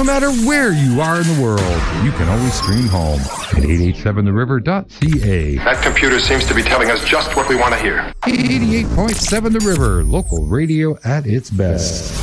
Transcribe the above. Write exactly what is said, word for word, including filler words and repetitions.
No matter where you are in the world, you can always stream home at eight eight seven the river dot c a. That computer seems to be telling us just what we want to hear. eighty-eight point seven The River, local radio at its best.